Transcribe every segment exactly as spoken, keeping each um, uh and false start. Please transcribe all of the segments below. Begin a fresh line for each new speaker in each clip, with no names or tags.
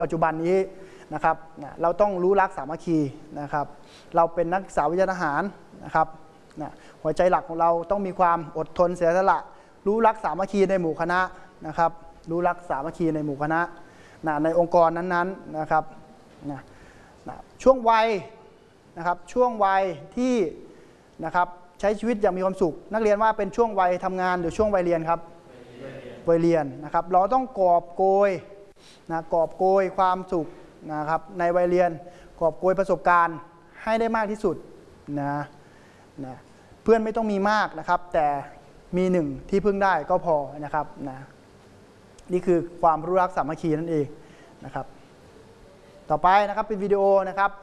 ปัจจุบันนี้นะครับเราต้องรู้รักสามัคคีนะครับเราเป็นนักศึกษาวิทยาทหารนะครับหัวใจหลักของเราต้องมีความอดทนเสียสละรู้รักสามัคคีในหมู่คณะนะครับรู้รักสามัคคีในหมู่คณะในองค์กรนั้นๆนะครับช่วงวัยนะครับช่วงวัยที่นะครับใช้ชีวิตอย่างมีความสุขนักเรียนว่าเป็นช่วงวัยทำงานหรือช่วงวัยเรียนครับวัยเรียนนะครับเราต้องกอบโกยนะกอบโกยความสุขนะครับในวัยเรียนกอบโกยประสบการณ์ให้ได้มากที่สุดนะนะเพื่อนไม่ต้องมีมากนะครับแต่มีหนึ่งที่พึ่งได้ก็พอนะครับนะนี่คือความรู้รักสามัคคีนั่นเองนะครับต่อไปนะครับเป็นวิดีโอนะครับ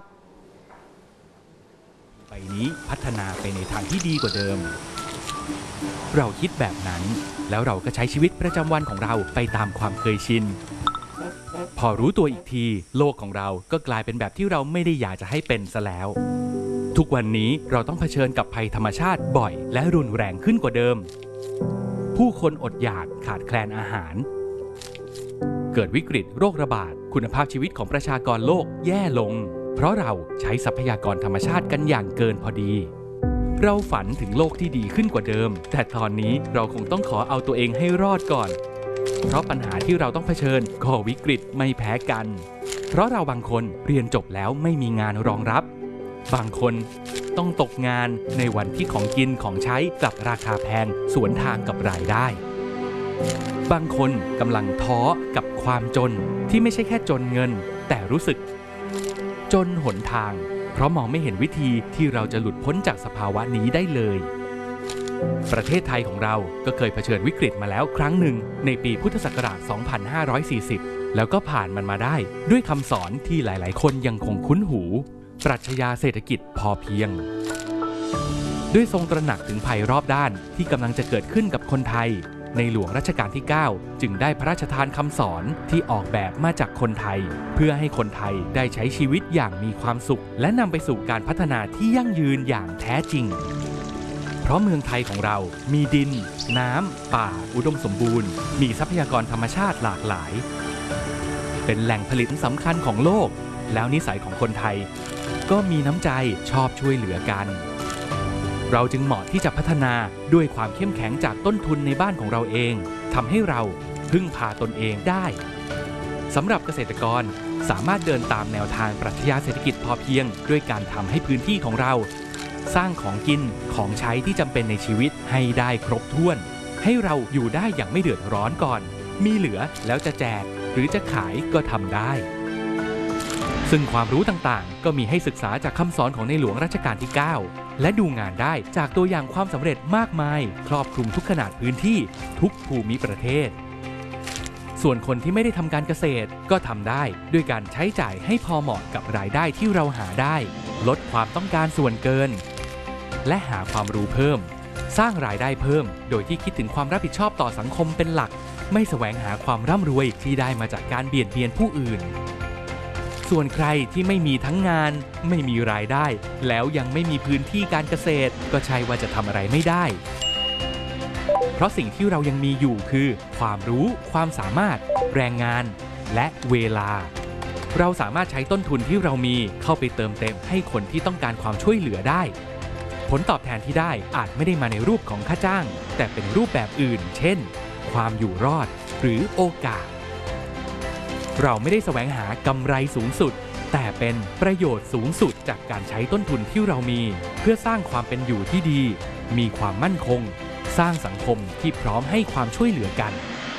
ไปนี้พัฒนาไปในทางที่ดีกว่าเดิมเราคิดแบบนั้นแล้วเราก็ใช้ชีวิตประจำวันของเราไปตามความเคยชินพอรู้ตัวอีกทีโลกของเราก็กลายเป็นแบบที่เราไม่ได้อยากจะให้เป็นซะแล้วทุกวันนี้เราต้องเผชิญกับภัยธรรมชาติบ่อยและรุนแรงขึ้นกว่าเดิมผู้คนอดอยากขาดแคลนอาหารเกิดวิกฤตโรคระบาดคุณภาพชีวิตของประชากรโลกแย่ลงเพราะเราใช้ทรัพยากรธรรมชาติกันอย่างเกินพอดีเราฝันถึงโลกที่ดีขึ้นกว่าเดิมแต่ตอนนี้เราคงต้องขอเอาตัวเองให้รอดก่อนเพราะปัญหาที่เราต้องเผชิญก็วิกฤตไม่แพ้กันเพราะเราบางคนเรียนจบแล้วไม่มีงานรองรับบางคนต้องตกงานในวันที่ของกินของใช้กลับราคาแพงสวนทางกับรายได้บางคนกำลังท้อกับความจนที่ไม่ใช่แค่จนเงินแต่รู้สึกจนหนทางเพราะมองไม่เห็นวิธีที่เราจะหลุดพ้นจากสภาวะนี้ได้เลยประเทศไทยของเราก็เคยเผชิญวิกฤตมาแล้วครั้งหนึ่งในปีพุทธศักราช สองพันห้าร้อยสี่สิบ แล้วก็ผ่านมันมาได้ด้วยคำสอนที่หลายๆคนยังคงคุ้นหูปรัชญาเศรษฐกิจพอเพียงด้วยทรงตระหนักถึงภัยรอบด้านที่กำลังจะเกิดขึ้นกับคนไทยในหลวงรัชกาลที่ เก้า จึงได้พระราชทานคำสอนที่ออกแบบมาจากคนไทยเพื่อให้คนไทยได้ใช้ชีวิตอย่างมีความสุขและนำไปสู่การพัฒนาที่ยั่งยืนอย่างแท้จริงเพราะเมืองไทยของเรามีดินน้ำป่าอุดมสมบูรณ์มีทรัพยากรธรรมชาติหลากหลายเป็นแหล่งผลิตสำคัญของโลกแล้วนิสัยของคนไทยก็มีน้ำใจชอบช่วยเหลือกันเราจึงเหมาะที่จะพัฒนาด้วยความเข้มแข็งจากต้นทุนในบ้านของเราเองทำให้เราพึ่งพาตนเองได้สำหรับเกษตรกรสามารถเดินตามแนวทางปรัชญาเศรษฐกิจพอเพียงด้วยการทำให้พื้นที่ของเราสร้างของกินของใช้ที่จำเป็นในชีวิตให้ได้ครบถ้วนให้เราอยู่ได้อย่างไม่เดือดร้อนก่อนมีเหลือแล้วจะแจกหรือจะขายก็ทำได้ซึ่งความรู้ต่างๆก็มีให้ศึกษาจากคำสอนของในหลวงรัชกาลที่ เก้า และดูงานได้จากตัวอย่างความสำเร็จมากมายครอบคลุมทุกขนาดพื้นที่ทุกภูมิประเทศส่วนคนที่ไม่ได้ทำการเกษตรก็ทำได้ด้วยการใช้จ่ายให้พอเหมาะกับรายได้ที่เราหาได้ลดความต้องการส่วนเกินและหาความรู้เพิ่มสร้างรายได้เพิ่มโดยที่คิดถึงความรับผิดชอบต่อสังคมเป็นหลักไม่แสวงหาความร่ำรวยที่ได้มาจากการเบียดเบียนผู้อื่นส่วนใครที่ไม่มีทั้งงานไม่มีรายได้แล้วยังไม่มีพื้นที่การเกษตรก็ใช่ว่าจะทำอะไรไม่ได้เพราะสิ่งที่เรายังมีอยู่คือความรู้ความสามารถแรงงานและเวลาเราสามารถใช้ต้นทุนที่เรามีเข้าไปเติมเต็มให้คนที่ต้องการความช่วยเหลือได้ผลตอบแทนที่ได้อาจไม่ได้มาในรูปของค่าจ้างแต่เป็นรูปแบบอื่นเช่นความอยู่รอดหรือโอกาสเราไม่ได้แสวงหากำไรสูงสุดแต่เป็นประโยชน์สูงสุดจากการใช้ต้นทุนที่เรามีเพื่อสร้างความเป็นอยู่ที่ดีมีความมั่นคงสร้างสังคมที่พร้อมให้ความช่วยเหลือกัน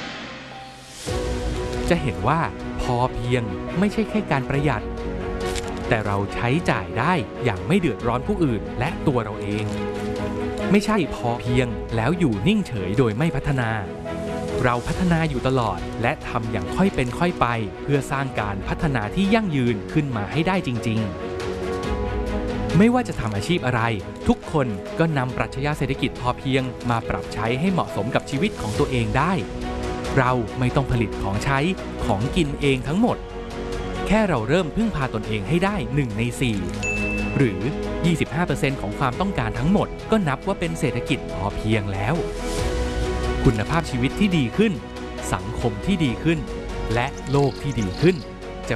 จะเห็นว่าพอเพียงไม่ใช่แค่การประหยัดแต่เราใช้จ่ายได้อย่างไม่เดือดร้อนผู้อื่นและตัวเราเองไม่ใช่พอเพียงแล้วอยู่นิ่งเฉยโดยไม่พัฒนาเราพัฒนาอยู่ตลอดและทำอย่างค่อยเป็นค่อยไปเพื่อสร้างการพัฒนาที่ยั่งยืนขึ้นมาให้ได้จริงๆไม่ว่าจะทำอาชีพอะไรทุกคนก็นำปรัชญาเศรษฐกิจพอเพียงมาปรับใช้ให้เหมาะสมกับชีวิตของตัวเองได้เราไม่ต้องผลิตของใช้ของกินเองทั้งหมดแค่เราเริ่มพึ่งพาตนเองให้ได้หนึ่งในสี่หรือ ยี่สิบห้าเปอร์เซ็นต์ ของความต้องการทั้งหมดก็นับว่าเป็นเศรษฐกิจพอเพียงแล้วคุณภาพชีวิตที่ดีขึ้นสังคมที่ดีขึ้นและโลกที่ดีขึ้น